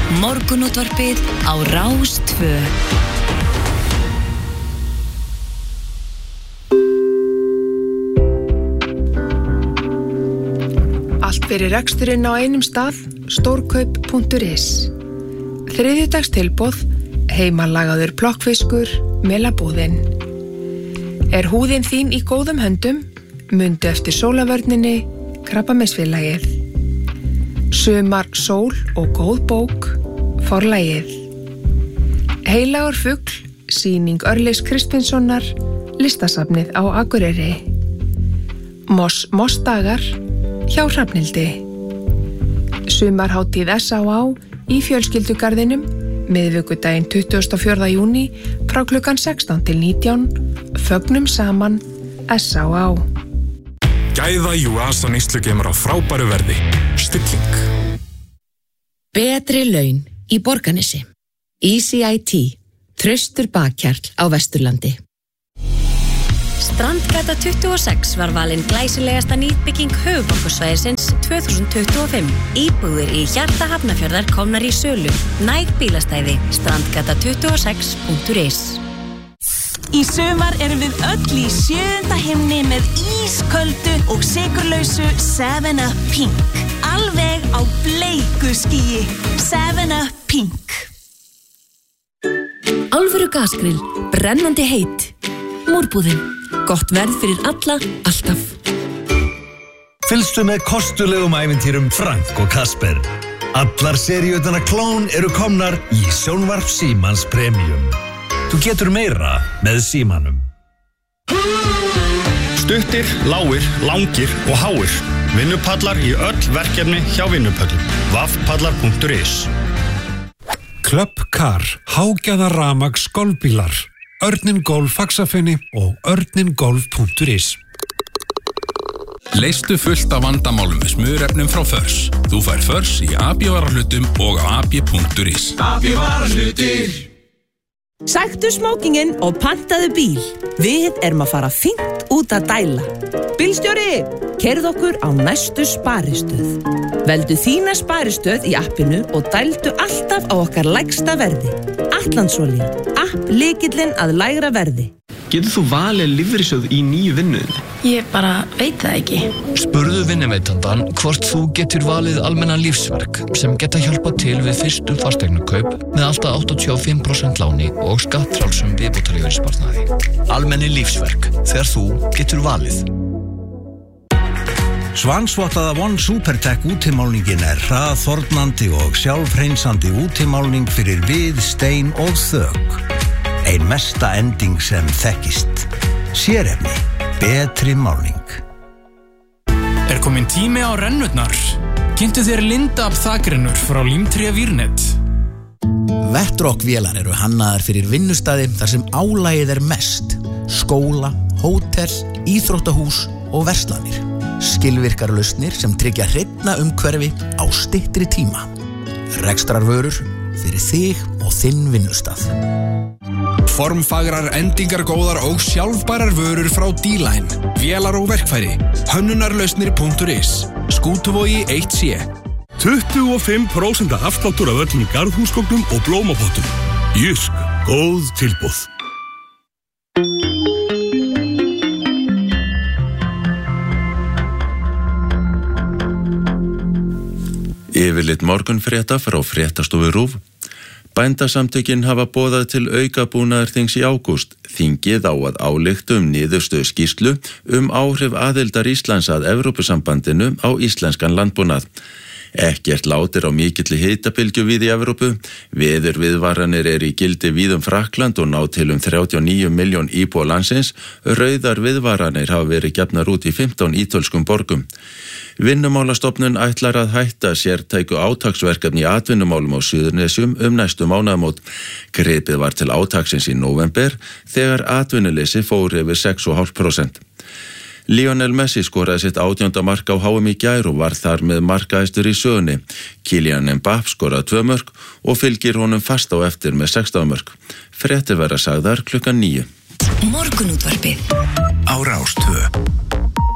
Morgunútvarpið á Rás 2. Allt fyrir reksturinn á einum stað, stórkaup.is. Þriðjudags tilboð, heimalagaður plokkfiskur, melabúðin. Er húðin þín í góðum höndum, mundu eftir sólavörninni, Krabbameinsfélagið. Sumar, sól og góð bók, Forlagið. Heilagur fugl, sýning Örlygs Kristinssonar, listasafnið á Akureyri. Mossdagar, hjá Hrafnhildi. Sumarhátíð S.A.A. í fjölskyldugarðinum, miðvikudaginn 24. júní frá klukkan 16 til 19, fögnum saman S.A.A. Gæða Juasa neyslugeimar á frábæru verði. Stilling. Betri laun í Borgarnesi. Easy IT. Traustur bakkjarl á Vesturlandi. Strandgata 26 var valin glæsilegasta nýbygging höfuðborgarsvæðisins 2025. Íbúðir í hjarta Hafnarfjarðar komnar í sölu. Næg bílastæði. Strandgata26.is. Í sumar erum við öll í 7. himni með ísköldu og sykurlausu 7up Pink. Alveg á bleiku skýi. 7up Pink. Alvöru gasgrill. Brennandi heitt. Múrbúðin. Gott verð fyrir alla, alltaf. Fylgstu með kostulegum ævintýrum Frank og Kasper. Allar seríurnar Klón eru komnar í sjónvarp Símans Premium. Þú getur meira með Símanum. Stuttir, lágir, langir og háir. Vinnupallar í öll verkefni hjá Vinnupöllum. vafpallar.is. Club Car, hágæða rafmagns golfbílar. Örnin Golf Faxafinni og örningolf.is. Leystu fullt af vandamálum með smurefnum frá Förs. Þú fær Förs í AB-varahlutum og á ab.is. AB-varahlutir. Sæktu smókingin og pantaðu bíl. Við erum að fara fínt út að dæla. Bílstjóri, keyrðu okkur á næstu sparistöð. Veldu þína sparistöð í appinu og dældu alltaf á okkar lægsta verði. Atlandsolía, app lykillinn að lægra verði. Getur þú valið lífeyrissjóð í nýju vinnuðinni? Ég bara veit það ekki. Spurðu vinnuveitandann hvort þú getur valið almenna lífsverk sem geta hjálpað til við fyrstu fasteignakaup með alltaf 85% láni og skattfrjálsum viðbótarlífeyrissparnaði. Almenni lífsverk, þegar þú getur valið. Svansvottaða One Supertech útimálningin hraðþornandi og sjálfhreinsandi útimálning fyrir við, stein og þök. Ein mesta ending sem þekkist. Sérefni, betri málning. Kominn tími á rennurnar. Kynntu þér Lindab þakrennur frá Límtré Vírnet. Vettrock-vélar eru hannaðar fyrir vinnustæði þar sem álagið mest. Skóla, hótel, íþróttahús og verslanir. Skilvirkar lausnir sem tryggja hreinna umhverfi á styttri tíma. Rekstrarvörur fyrir þig og þinn vinnustað. Formfagrar, endingargóðar og sjálfbærar vörur frá D-Line. Vélar og verkfæri. Hönnunarlausnir.is. Skútuvogi 1C. 25% afsláttur af öllum garðhúsgögnum og blómapottum. Jysk, góð tilboð. Yfirlit morgunfrétta frá fréttastofu RÚV. Bændasamtökin hafa boðað til aukabúnaðarþings í ágúst. Þingið á að álykta niðurstöðu skýrslu áhrif aðildar Íslands að Evrópusambandinu á íslenskan landbúnað. Ekkert látir á mikilli hitabylgju víð í Evrópu. Veðurviðvaranir í gildi víð Frakkland og ná til 39 milljón íbúa landsins. Rauðar viðvaranir hafa verið gefnar út í 15 ítölskum borgum. Vinnumálastofnun ætlar að hætta sértæku átaksverkefni í atvinnumálum á Suðurnesjum næstu mánaðamót. Gripið var til átaksins í nóvember þegar atvinnuleysi fór yfir 6,5%. Lionel Messi skoraði sitt 18. mark á HM í gær og var þar með markahæstur í sögunni. Kylian Mbappé skoraði 2 mörk og fylgir honum fast á eftir með 16 mörk. Fréttir verða sagðar klukkan 9. Morgunútvarpið á Rás 2.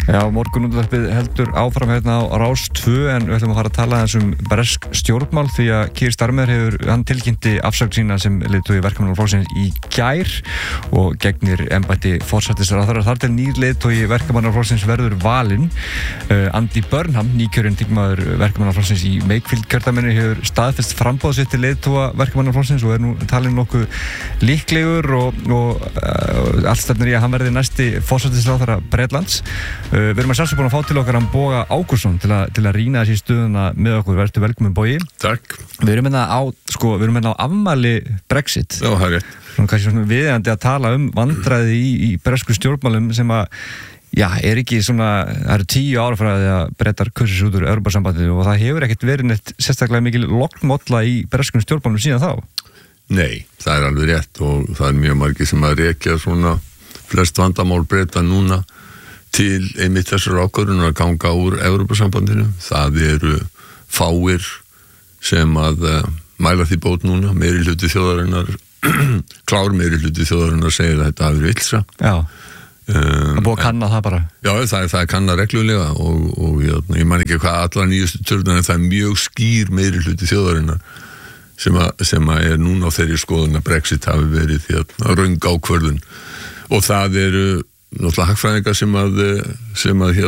Já, morgunútvarpið heldur áfram hérna á Rás 2 en við ætlum að fara að tala þessum bresk stjórnmál því að Keir Starmer hann tilkynnti afsögn sína sem leiðtogi Verkamannaflokksins í gær og gegnir embætti forsætisráðherra. Þar til nýr leiðtogi Verkamannaflokksins verður valinn. Andy Burnham, nýkjörinn þingmaður Verkamannaflokksins í Wakefield kjördæminu hefur staðfest framboð sitt til leiðtoga Verkamannaflokksins og nú talinn nokkuð líklegur og allt stefnir í að hann verði næsti forsætisráðherra Bretlands. Við erum að sjálfsög búin að fá til okkar hann Boga Ágústsson til að rýna þessi stöðuna með okkur. Vertu velkomin Bogi. Takk. Við erum hérna á afmæli Brexit. Já, það er rétt. Kannski svona viðeigandi að tala vandræði í bresku stjórnmálum sem að, er ekki svona, það eru 10 ára frá því að Bretar kusu sig út úr Evrópusambandinu og það hefur ekkert verið neitt sérstaklega mikil lognmolla í breskum stjórnmálum síðan þá. Nei, það er alveg rétt og það er mjög margir sem að rekja svona flest vandamál Breta núna til einmitt þessar ákvörðunar að ganga úr Evrópusambandinu. Það eru fáir sem að mæla því bót núna, meirihluti þjóðarinnar klár meirihluti þjóðarinnar segir að þetta hafi verið illsa. Já, það búið að kanna það bara. Já, það er kannað reglulega og ég man ekki hvað allar nýjustu tölurnar en það er mjög skýr meirihluti þjóðarinnar sem að er núna á þeirri skoðun að Brexit hafi verið röng ákvörðun og það eru náttúrulega hagfræðingar sem að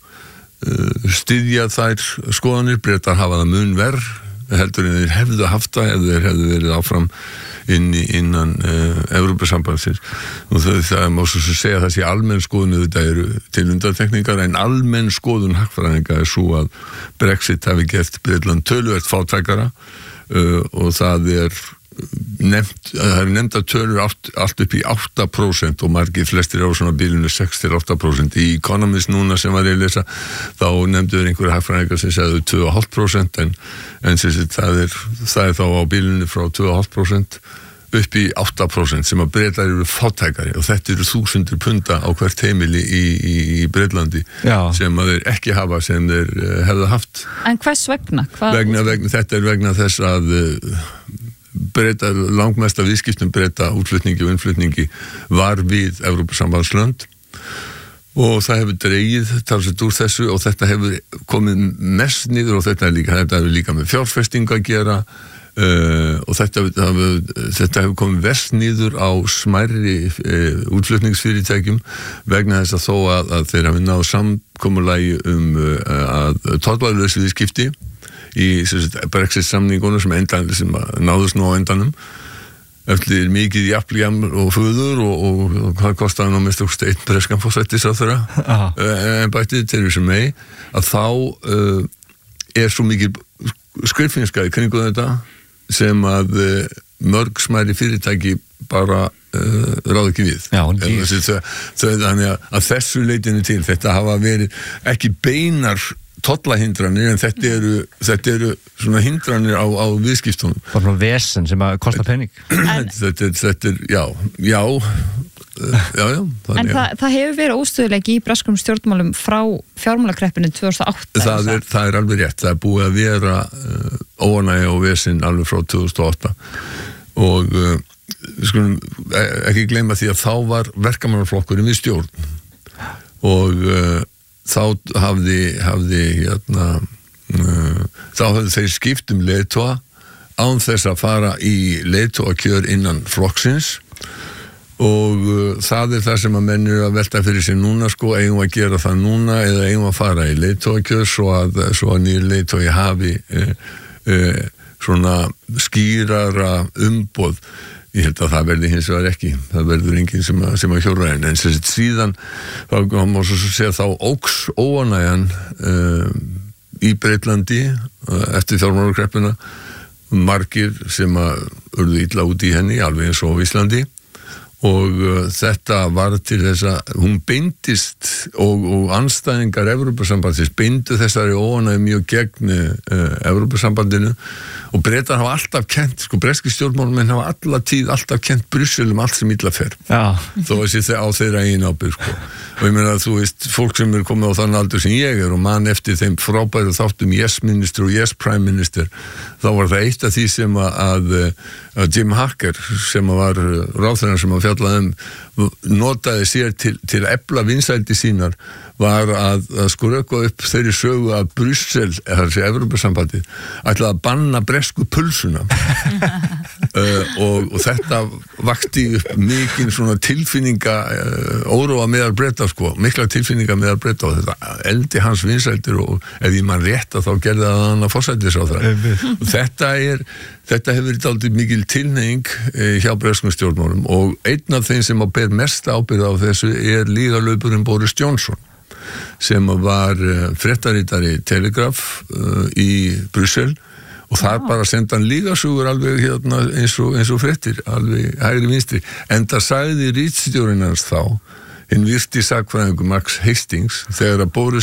styðja þær skoðanir. Bretar hafa það mun verr heldur en þeir hefðu haft það ef þeir hefðu verið áfram innan Evrópusambandsins og það má svo segja að það sé almenn skoðun þetta eru til undantekningar en almenn skoðun hagfræðinga er svo að Brexit hafi gert Bretland töluvert fátækara og það er nefnda tölur allt upp í 8% og margir flestir á svona bilinu 6-8%. Í Economist núna sem var ég að lesa þá nefnduður einhverja hagfræðingar sem segðu 2,5% en það er þá á bilinu frá 2,5% upp í 8% sem að Bretar eru fátækari og þetta eru 1000 punda á hvert heimili í Bretlandi sem að þeir ekki hafa sem þeir hefðu haft. En hvers vegna? Þetta er vegna þess að Breta, langmesta viðskiptum Breta útflutningi og innflutningi var við Evrópusambandslönd og það hefur dregið talsvert úr þessu og þetta hefur komið mest niður og þetta hefur líka með fjárfestingu að gera og þetta hefur komið verst niður á smærri útflutningsfyrirtækjum vegna þess að þó að þeir hafi náð samkomulagi að tollvaralaus viðskipti í Brexit samningunum sem náðust nú á endanum eftir mikið jafnljam og föður og hvað kostaði nú mest okkur einn breskan forsætisráðherra embættið Theresa May að þá er svo mikið skriffinskaði kringu þetta sem að mörg smæri fyrirtæki bara ráð ekki við. Þannig að þessu leitinu til þetta hafa verið ekki beinar tollahindranir en þetta eru svona hindranir á viðskiptunum. Bara svona vesen sem að kosta pening. Þetta er, já. En það hefur verið óstöðuleiki í breskum stjórnmálum frá fjármálakreppinu 2008. Það er alveg rétt. Það er búið að vera óánægja og vesen alveg frá 2008 og við skulum ekki gleyma því að þá var verkamannaflokkurinn við stjórn og þá hafði þeir skipt leiðtoga án þess að fara í leiðtogakjör innan flokksins og það er það sem að menn eru að velta fyrir sig núna eigum að gera það núna eða eigum að fara í leiðtogakjör svo að nýr leiðtogi hafi svona skýrara umboð. Ég held að það verði hins vegar ekki. Það verður enginn sem að hjóra en síðan þá má svo segja þá óx óánægjan í Breitlandi eftir fjármálakreppuna margir sem að urðu illa út í henni alveg eins og á Íslandi og þetta var til þess að hún beindist og andstæðingar Evrópusambandsins beindu þessari óánægju mjög gegn Evrópusambandinu og Bretar hafa alltaf kennt, breski stjórnmálamenn hafa alltaf kennt Brussel allt sem illa fer. Þó að sé á þeirra eigin ábyrgð og ég meina að þú veist, fólk sem er komið á þann aldur sem ég er og man eftir þeim frábæru þáttum Yes Minister og Yes Prime Minister þá var það eitt af því sem að Jim Hacker sem var ráðherrann sem að fjallaði notaði sér til að efla vinsældi sínar var að skröka upp þeirri sögu að Brussel, þessi Evrópusambandið, ætlaði að banna bresku pulsuna og þetta vakti upp mikinn svona tilfinninga óróa meðal Breta sko, mikla tilfinninga meðal Breta og þetta eldi hans vinsældir og ef ég man rétt að þá gerði það hann að forsætisráðherra og þetta hefur verið dálítið mikil tilhneiging hjá breskum stjórnmálum og einn af þeim sem ber mest ábyrgð á þessu líðarlaupurinn Boris Johnson sem var fréttaritari Telegraph í Brussel og þar bara senda hann lígasögur alveg hérna eins og fréttir, alveg hægri vinstri. En það sagði ritstjórinn hans þá, hinn virti sakfræðingur Max Hastings, þegar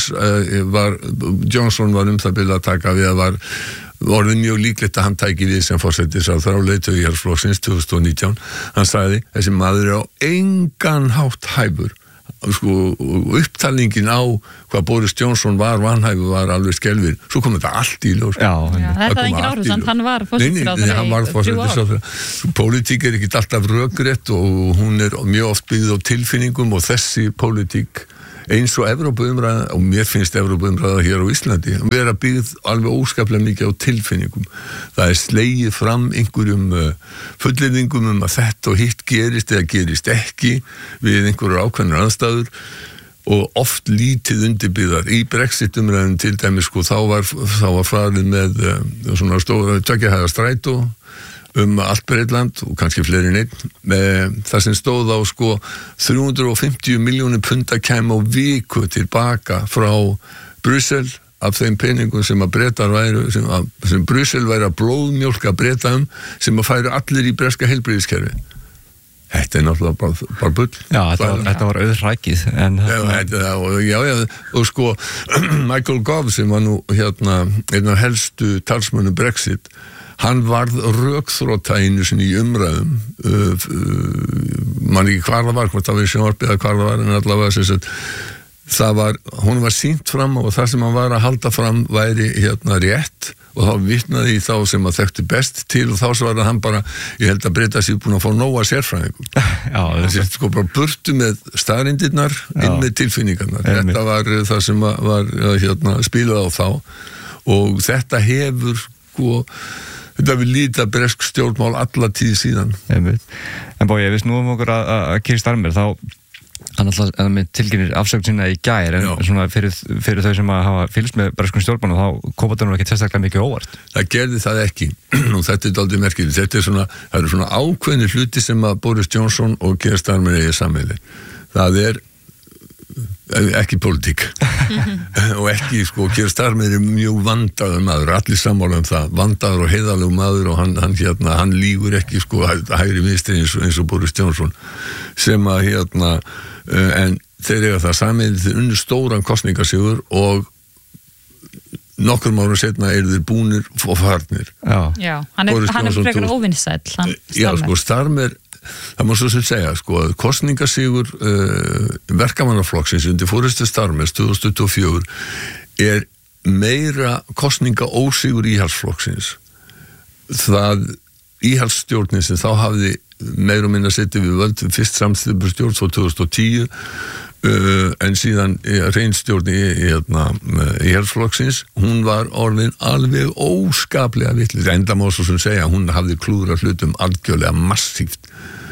að Johnson var það bil að taka við að var orðið mjög líklegt að hann tæki við sem forsætisráðherra og leiðtogi Íhaldsflokksins 2019. Hann sagði, þessi maður á engan hátt hæfur. Sko, upptalningin á hvað Boris Johnson var vanhæfur var alveg skelfir. Svo kom þetta allt í ljós. Já, þetta er ekki áhrifsamt, hann var forsætisráðherra. Nei, hann var forsætisráðherra. Pólitík er ekki alltaf rökrétt og hún er mjög oft byggð á tilfinningum og þessi pólitík eins og Evrópuumræða, og mér finnst Evrópuumræða hér á Íslandi, vera byggð alveg óskaplega mikið á tilfinningum. Það er slegið fram einhverjum fullyrðingum að þetta og hitt gerist eða gerist ekki við einhverjar ákveðnar aðstæður og oft lítið undirbyggðar. Í Brexit-umræðum til dæmis sko, þá var farið með svona stóra tveggja strætó allt Bretland og kannski fleiri en einn það sem stóð á sko 350 milljónir punda kæma á viku tilbaka frá Brussel af þeim peningum sem að Bretar væru sem Brussel væri að blóðmjólka Breta sem að færu allir í breska heilbrigðiskerfi. Þetta er náttúrulega bara bull. Já, þetta var auðrækið. Já, og sko Michael Gove sem var nú hérna einn af helstu talsmönnum Brexit, hann varð rökþrota einu sinni í umræðum man ekki hvar það var, hvort það var í sjónvarpi eða hvar það var, en allavega hún var sýnt fram og það sem hann var að halda fram væri hérna rétt og þá vitnaði í þá sem að þekkti best til og þá svaraði hann bara, ég held að Breta sér búin að fá nóga sérfræðingum. Þessi sko bara burtu með staðreyndirnar inn með tilfinningarnar. Þetta var það sem var hérna spilað á þá og þetta hefur sko þetta vil líta bresk stjórnmál alla tíð síðan. En Bói, við snúum okkur að Keir Starmer, þá hann alltaf með tilkynir afsögn sína í gær, en svona fyrir þau sem að hafa fylgst með breskum stjórnmálum, þá kom þetta nú ekki sérstaklega mikið óvart. Það gerði það ekki, og þetta er dálítið merkilegt. Það eru svona ákveðnir hluti sem að Boris Johnson og Keir Starmer eigi sameiginleg. Það er ekki pólitík og ekki sko, Keir Starmer er mjög vandaður maður, allir sammála það, vandaður og heiðarlegur maður og hann lýgur ekki sko hægri vinstri eins og Boris Johnson sem að en þeir eiga það sameiginlega, þeir unnu stóran kosningasigur og nokkrum árum setna eru þeir búnir og farnir. Já, hann er frekar óvinnsæll. Já, sko Starmer, það má svo sem segja, sko, að kosningasigur verkamannaflokksins undir forystu Starmers 2024 er meira kosningaósigur Íhaldsflokksins. Það Íhaldsstjórnin sem þá hafði meira og minna setið við völd fyrst samstýrstjórn svo 2010 en síðan reynstjórn Íhaldsflokksins, hún var orðin alveg óskaplega vitlaus. Enda má svo sem segja, hún hafði klúðrað hlutum algjörlega massíft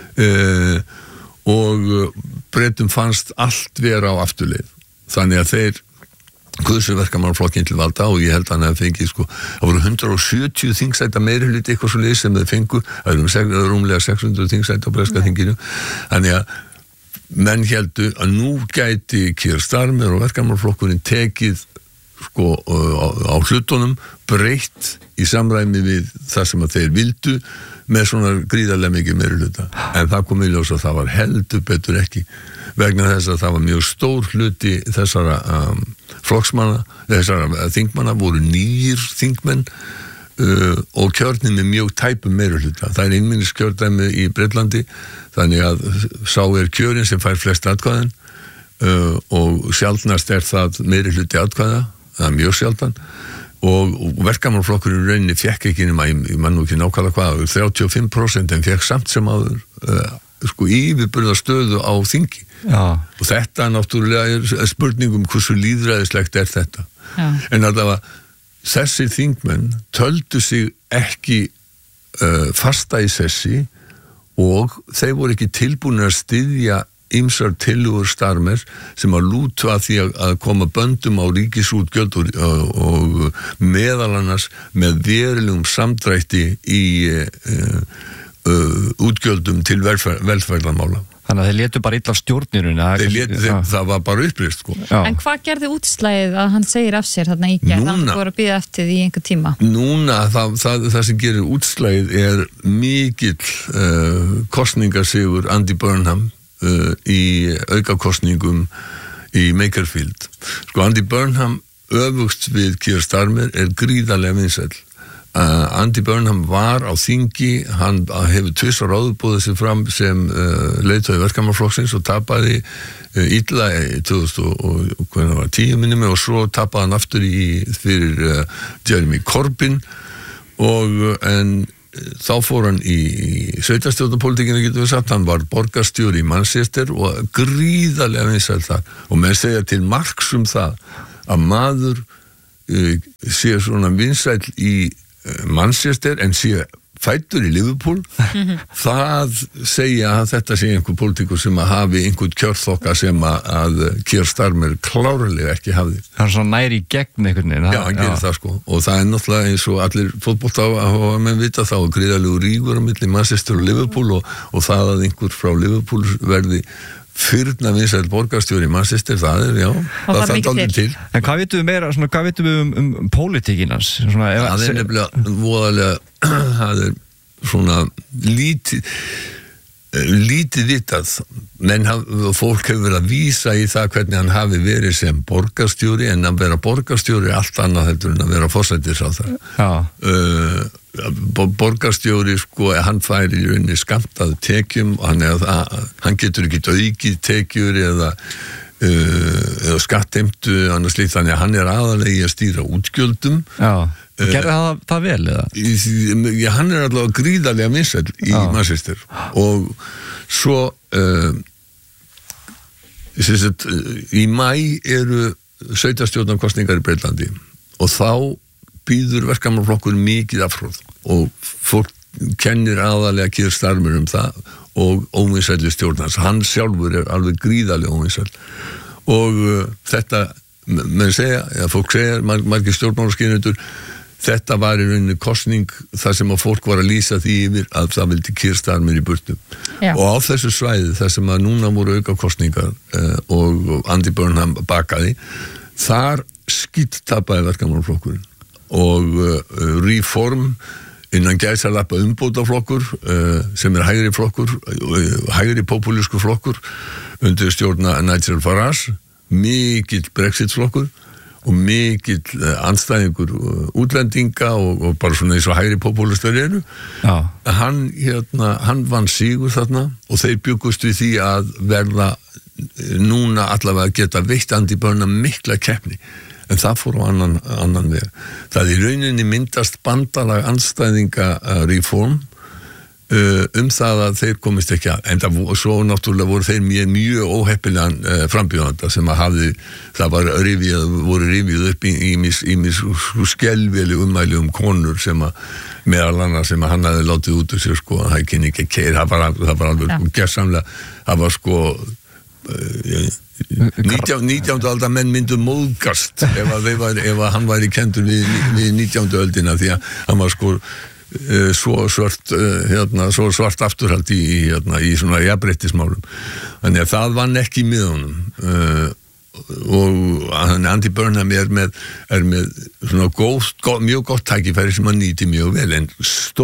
og Bretum fannst allt vera á afturleið. Þannig að þeir kusu verkamannaflokkinn til valda og ég held að hann hefði fengið sko, það voru 170 þingsæta meirihluti eitthvað svo leið sem þeir fengu, það eru rúmlega 600 þingsæta á breska þinginu. Þannig að menn heldu að nú gæti Keir Starmer og verkamannaflokkurinn tekið sko á hlutunum breytt í samræmi við það sem að þeir vildu með svona gríðarlega mikið meirihluta. En það kom í ljós að það var heldur betur ekki vegna þess að það var mjög stór hluti þessara flokksmanna, þessara þingmanna voru nýr þingmenn og kjörnir með mjög tæpum meirihluta. Það er einmenniskjördæmi í Bretlandi, þannig að sá er kjörin sem fær flest atkvæðin og sjaldnast er það meirihluti atkvæða, það er mjög sjaldan og verkamannaflokkurinn rauninni fekk ekki nema, ég man nú ekki nákvæmlega hvað, 35% en fekk samt sem áður yfirburðastöðu á þingi. Já. Og þetta náttúrulega er spurningum hversu lýðræðislegt er þetta. Já. En allavega þessir þingmenn töldu sig ekki fasta í sessi og þeir voru ekki tilbúinir að styðja ýmsar tillögur Starmer sem að lútu að því að koma böndum á ríkisútgjöld og meðal annars með verulegum samdrætti í útgjöldum til velferðarmála. Þannig að þeir létu bara illa stjórniruna. Það var bara upplýst, sko. En hvað gerði útslagið að hann segir af sér þarna í gerð? Hann voru að bíða eftir því í einhver tíma. Núna, það sem gerir útslagið er mikill kosningasigur Andy Burnham í aukakostningum í Makerfield. Sko, Andy Burnham öfugt við Keir Starmer er gríðarlega vinsæll. Andy Burnham var á þingi, hann hefur tvisvar áður sig fram sem leiðtogi verkamannaflokksins og tapaði illa í 2010 minnum og svo tapaði hann aftur fyrir Jeremy Corbyn en þá fór hann í sveitarstjórnarpolitíkinu, getum við sagt, hann var borgarstjóri í Manchester og gríðarlega vinsæll þar og menn segja til marks það að maður sé svona vinsæll í Manchester en sé fæddur í Liverpool, það segja að þetta sé einhver pólitíkur sem að hafi einhvern kjörþokka sem að Keir Starmer klárlega ekki hafði. Það er svona næri í gegn einhvern veginn. Já, hann gerir það sko og það er náttúrulega eins og allir fótbolta að menn vita þá gríðarlegu rígur á milli Manchester og Liverpool og það að einhver frá Liverpool verði fyrna vinsæll borgarstjóri í Manchester, það er, já, það þarf aldrei til. En hvað vitum við meira, svona, hvað vitum við um pólitíkinans? Það er nefnilega voðalega, það er svona lítið vitað, menn fólk hefur verið að vísa í það hvernig hann hafi verið sem borgarstjóri en að vera borgarstjóri er allt annað heldur en að vera forsætisráðherra. Já. Borgarstjóri sko, hann fær í rauninni skammtað tekjum og hann getur ekki aukið tekjur eða skattheimtu annars líkt, þannig að hann er aðalegi að stýra útgjöldum. Já. Gerði það vel eða? Já, hann er allavega gríðarlega vinsæll í Manchester og svo í maí eru sveitarstjórnarkosningar í Breitlandi og þá býður verkamannaflokkur mikið afhróð og fólk kennir aðalega Keir Starmer það og óvinsælli stjórnans. Hann sjálfur er alveg gríðarlega óvinsæll og þetta, fólk segja, margir stjórnmálaskynendur, þetta var í rauninni kosning þar sem að fólk var að lýsa því yfir að það vildi Keir Starmer í burtu. Já. Og á þessu svæði þar sem að núna voru aukakosningar og Andy Burnham bakaði, þar skíttapaði verkamannaflokkurinn og Reform innan gæsalappa umbótaflokkur sem er hægri flokkur, hægri populísku flokkur undir stjórna Nigel Farage, mikill Brexit-flokkur og mikill andstæðingur útlendinga og bara svona eins og hægri populistar eru. Já. Hann vann sigur þarna og þeir byggust við því að verða núna allavega geta veitt Andy Burnham mikla keppni. En það fór á annan veg. Það í rauninni myndast bandalag andstæðinga Reform það að þeir komist ekki að. En svo náttúrulega voru þeir mjög óheppilegan frambjóðanda sem að voru rifið upp í skelveli ummæli konur sem að meðal annars sem að hann hafði látið út úr sér sko, það kynni ekki Keir, það var alveg gersamlega, það var sko 19. aldar menn myndu móðgast ef hann væri kenndur við 19. öldina því að hann var sko svo svart afturhald í svona jafnréttismálum. Þannig að það vann ekki með honum og Andy Burnham er með svona mjög gott tækifæri sem hann nýti mjög vel en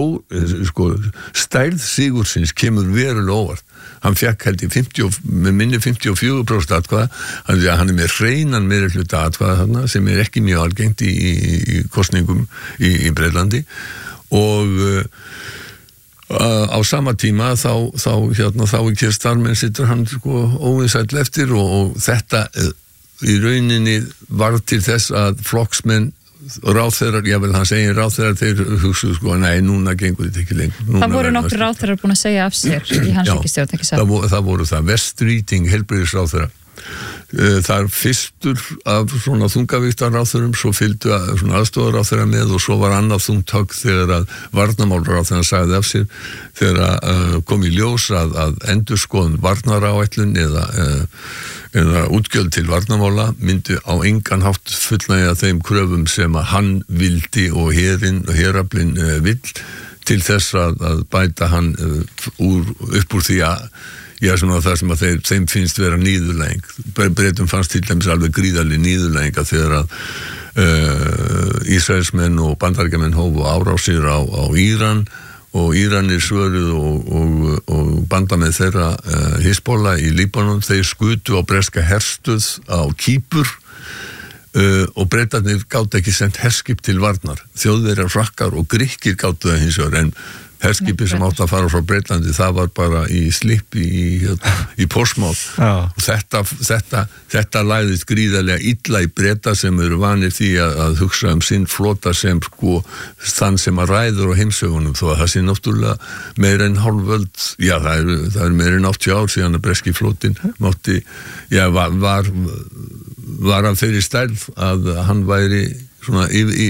stærð sigursins kemur verulega óvart. Hann fekk held í 54% atkvæða, hann er með hreinan meirihluta atkvæða þarna sem er ekki mjög algengt í kosningum í Breitlandi og á sama tíma þá í Keir Starmer situr hann sko óvinsæll eftir og þetta í rauninni var til þess að flokksmenn ráðherrar, jável hans eigin ráðherrar, þeir hugsuðu sko, nei, núna gengur þetta ekki lengur. Það voru nokkur ráðherrar búin að segja af sér í hans ríkisstjórn, ekki satt? Það voru það, Vestríting, heilbrigðisráðherra. Það er fyrstur af svona þungavíktarráðherrum, svo fylgdu svona aðstoðarráðherra með og svo var annað þungtak þegar að varnarmálráðherra sagði af sér, þegar kom í ljós að endurskoðun varnaráætlun eða útgjöld til varnarmála myndi á engan hátt fullnægja þeim kröfum sem að hann vildi og heraflinn vill til þess að bæta hann upp úr því að svona það sem að þeim finnst vera níðurlæging. Bretum fannst til dæmis alveg gríðarleg níðurlæginga þegar að Ísraelsmenn og bandaríkjamenn hófu árásir á Íran og Íranir svöruð og bandamenn þeirra Hizbollah í Líbanon, þeir skutu á breska herstuð á Kýpur og Bretarnir gátu ekki sent herskip til varnar. Þjóðverjar, Frakkar og Grikkir gátu það hins vegar, en herskipi sem átt að fara frá Breitlandi, það var bara í slipp í Portsmouth og þetta læðist gríðarlega illa í Breta sem eru vanir því að hugsa sinn flota sem sko þann sem að ræður á heimsögunum, þó að það sé náttúrulega meira en hálföld, það er meira en 80 ár síðan að breski flotinn var af þeirri stærð að hann væri svona